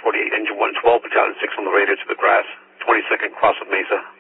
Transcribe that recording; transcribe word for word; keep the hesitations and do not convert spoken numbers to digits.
forty-eight, engine one twelve, battalion six on the radio to the grass, twenty-second cross of Mesa.